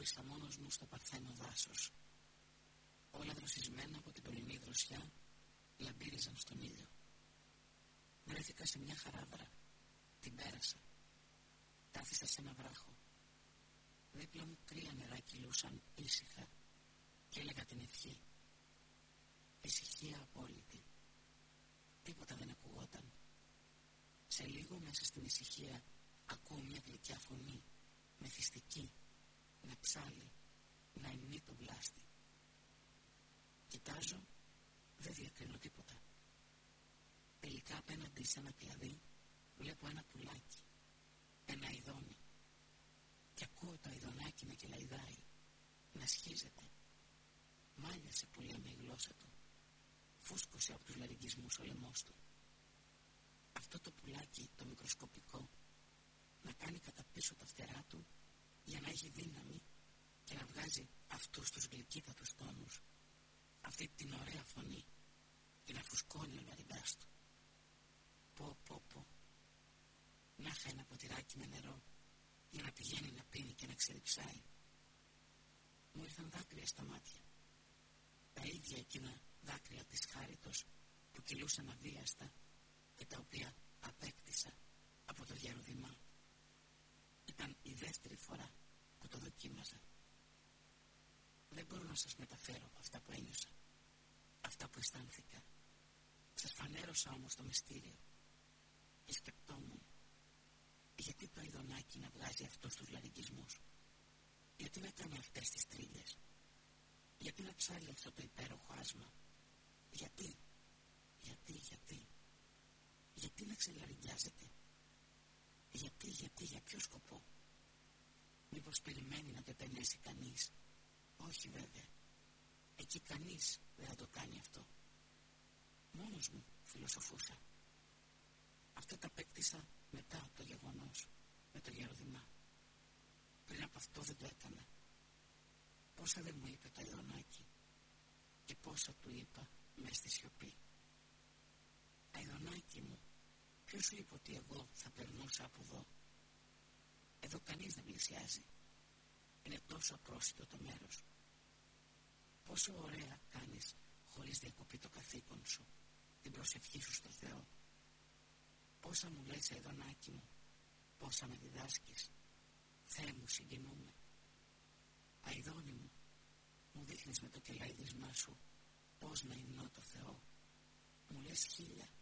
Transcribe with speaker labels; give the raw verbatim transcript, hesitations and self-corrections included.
Speaker 1: χώρισα μόνος μου στο παρθένο δάσος. Όλα δροσισμένα από την πρωινή δροσιά λαμπύριζαν στον ήλιο. Βρέθηκα σε μια χαράδρα. Την πέρασα. Κάθισα σε ένα βράχο. Δίπλα μου κρύα νερά κυλούσαν ήσυχα και έλεγα την ευχή. Ησυχία απόλυτη. Τίποτα δεν ακουγόταν. Σε λίγο μέσα στην ησυχία ακούω μια γλυκιά φωνή, μεθυστική, να ψάλει, να υμνεί τον πλάστη. Κοιτάζω, δεν διακρίνω τίποτα. Τελικά απέναντι σε ένα κλαδί βλέπω ένα πουλάκι, ένα ειδόνι. Και ακούω το ειδονάκι να κελαϊδάει, να σχίζεται. Μάλιασε που λέμε η γλώσσα του. Φούσκωσε από τους λαρυγγισμούς ο λαιμός του. Αυτό το πουλάκι, το μικροσκοπικό, να κάνει κατά πίσω τα φτερά του για να έχει δύναμη και να βγάζει αυτούς τους γλυκύτατους τόνους, αυτή την ωραία φωνή και να φουσκώνει ο λαρυγκάς του. Πω πω πω. Να είχα ένα ποτηράκι με νερό για να πηγαίνει να πίνει και να ξεδιψάει. Μου ήρθαν δάκρυα στα μάτια. Τα ίδια εκείνα δάκρυα της χάριτος που κυλούσαν αβίαστα και τα οποία απέκτησα από το διαρροδημά. Ήταν η δεύτερη φορά που το δοκίμαζα. Δεν μπορώ να σας μεταφέρω αυτά που ένιωσα, αυτά που αισθάνθηκα. Σας φανέρωσα όμως το μυστήριο και σκεπτόμουν, γιατί το ειδονάκι να βγάζει αυτούς τους λαρυγγισμούς, γιατί να κάνει αυτές τις τρίλες, γιατί να ψάλει αυτό το υπέροχο άσμα, γιατί, γιατί, γιατί, γιατί να ξελαρυγγιάζεται, γιατί, γιατί, για ποιο σκοπό. Μήπως περιμένει να το επενέσει κανείς? Όχι βέβαια, εκεί κανείς δεν θα το κάνει αυτό. Μόνος μου φιλοσοφούσα. Αυτό τα απέκτησα μετά από το γεγονός, με το γεροδημά. Πριν από αυτό δεν το έκανα. Πόσα δεν μου είπε το ειδονάκι και πόσα του είπα μες στη σιωπή. Αειδονάκι μου, ποιος σου είπε ότι εγώ θα περνούσα από εδώ? Εδώ κανείς δεν πλησιάζει. Είναι τόσο απρόσιτο το μέρος. Πόσο ωραία κάνεις χωρίς διακοπή το καθήκον σου, την προσευχή σου στο Θεό. Πόσα μου λες, αειδονάκι μου, πόσα με διδάσκεις. Θεέ μου, συγκινούμε. Αειδόνι μου, μου δείχνεις με το κελαϊδισμά σου πώς να υμνώ το Θεό. Μου λες χίλια